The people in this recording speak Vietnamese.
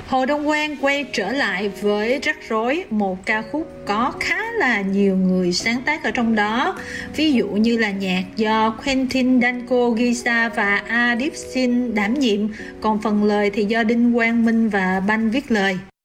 Hồ Đông Quang quay trở lại với Rắc Rối, một ca khúc có khá là nhiều người sáng tác ở trong đó. Ví dụ như là nhạc do Quentin Danko ghi ra và Adip Sin đảm nhiệm, còn phần lời thì do Đinh Quang Minh và Banh viết lời.